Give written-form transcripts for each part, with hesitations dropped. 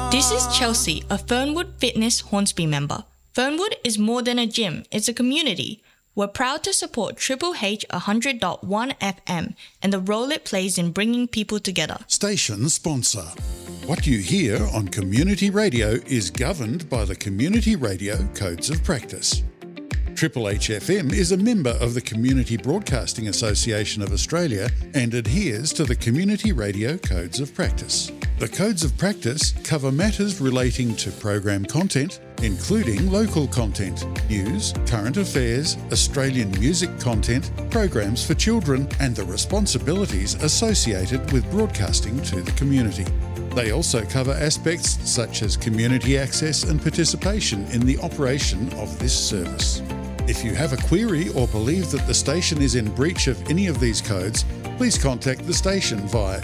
This is Chelsea, a Fernwood Fitness Hornsby member. Fernwood is more than a gym, it's a community. We're proud to support Triple H 100.1 FM and the role it plays in bringing people together. Station sponsor. What you hear on community radio is governed by the Community Radio Codes of Practice. Triple H FM is a member of the Community Broadcasting Association of Australia and adheres to the Community Radio Codes of Practice. The Codes of Practice cover matters relating to program content, including local content, news, current affairs, Australian music content, programs for children, and the responsibilities associated with broadcasting to the community. They also cover aspects such as community access and participation in the operation of this service. If you have a query or believe that the station is in breach of any of these codes, please contact the station via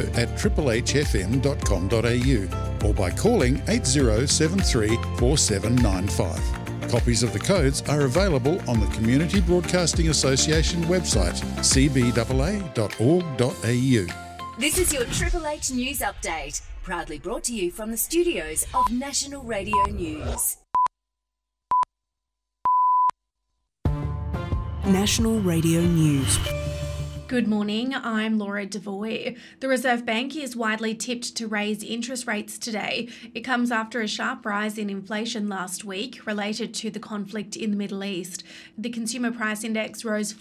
info@triplehfm.com.au or by calling 8073 4795. Copies of the codes are available on the Community Broadcasting Association website, cbaa.org.au. This is your Triple H News Update, proudly brought to you from the studios of National Radio News. National Radio News. Good morning, I'm Laura Devoy. The Reserve Bank is widely tipped to raise interest rates today. It comes after a sharp rise in inflation last week related to the conflict in the Middle East. The Consumer Price Index rose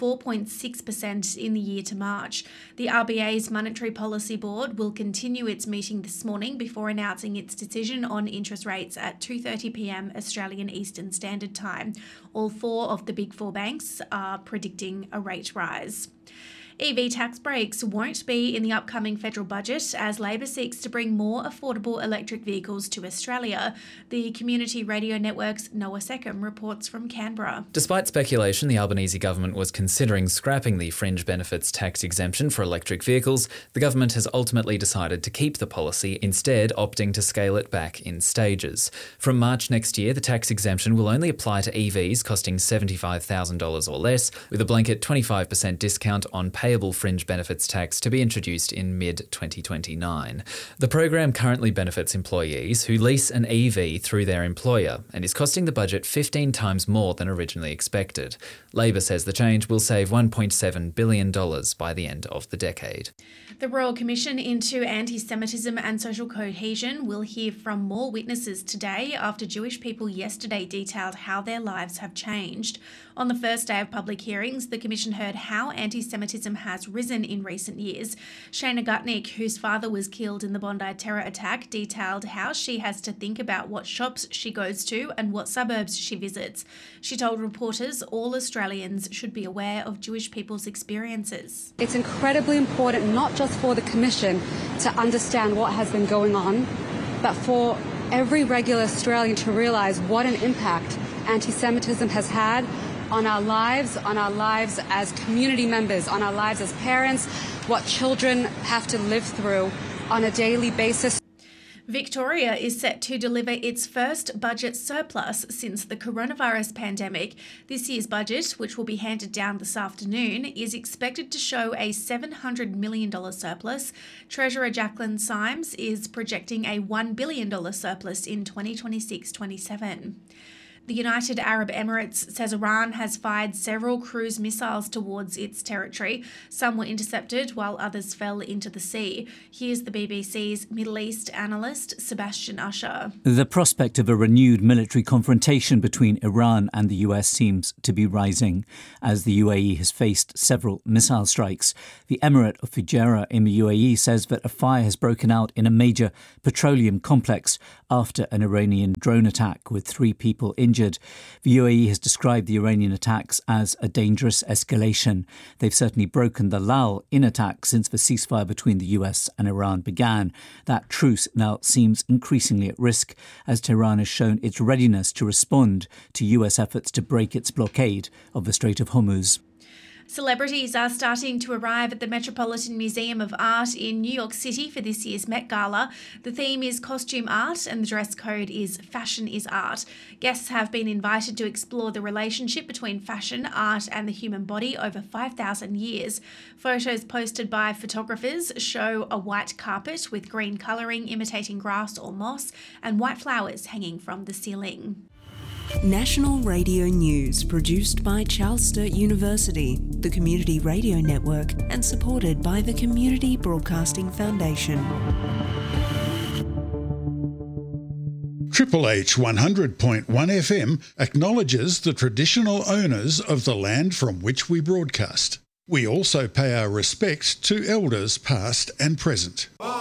4.6% in the year to March. The RBA's Monetary Policy Board will continue its meeting this morning before announcing its decision on interest rates at 2:30pm Australian Eastern Standard Time. All four of the Big Four banks are predicting a rate rise. EV tax breaks won't be in the upcoming federal budget as Labor seeks to bring more affordable electric vehicles to Australia. The Community Radio Network's Noah Seckham reports from Canberra. Despite speculation, the Albanese government was considering scrapping the fringe benefits tax exemption for electric vehicles, the government has ultimately decided to keep the policy, instead opting to scale it back in stages. From March next year, the tax exemption will only apply to EVs costing $75,000 or less, with a blanket 25% discount on payable fringe benefits tax to be introduced in mid-2029. The program currently benefits employees who lease an EV through their employer and is costing the budget 15 times more than originally expected. Labor says the change will save $1.7 billion by the end of the decade. The Royal Commission into Anti-Semitism and Social Cohesion will hear from more witnesses today after Jewish people yesterday detailed how their lives have changed. On the first day of public hearings, the Commission heard how anti-Semitism has risen in recent years. Shana Gutnick, whose father was killed in the Bondi terror attack, detailed how she has to think about what shops she goes to and what suburbs she visits. She told reporters all Australians should be aware of Jewish people's experiences. It's incredibly important, not just for the Commission to understand what has been going on, but for every regular Australian to realise what an impact anti-Semitism has had on our lives as community members, on our lives as parents, what children have to live through on a daily basis. Victoria is set to deliver its first budget surplus since the coronavirus pandemic. This year's budget, which will be handed down this afternoon, is expected to show a $700 million surplus. Treasurer Jacqueline Symes is projecting a $1 billion surplus in 2026-27. The United Arab Emirates says Iran has fired several cruise missiles towards its territory. Some were intercepted while others fell into the sea. Here's the BBC's Middle East analyst, Sebastian Usher. The prospect of a renewed military confrontation between Iran and the US seems to be rising as the UAE has faced several missile strikes. The Emirate of Fujairah in the UAE says that a fire has broken out in a major petroleum complex after an Iranian drone attack with 3 people injured. The UAE has described the Iranian attacks as a dangerous escalation. They've certainly broken the lull in attacks since the ceasefire between the US and Iran began. That truce now seems increasingly at risk as Tehran has shown its readiness to respond to US efforts to break its blockade of the Strait of Hormuz. Celebrities are starting to arrive at the Metropolitan Museum of Art in New York City for this year's Met Gala. The theme is costume art and the dress code is fashion is art. Guests have been invited to explore the relationship between fashion, art and the human body over 5,000 years. Photos posted by photographers show a white carpet with green colouring imitating grass or moss and white flowers hanging from the ceiling. National Radio News, produced by Charles Sturt University, the Community Radio Network, and supported by the Community Broadcasting Foundation. Triple H 100.1 FM acknowledges the traditional owners of the land from which we broadcast. We also pay our respect to elders past and present.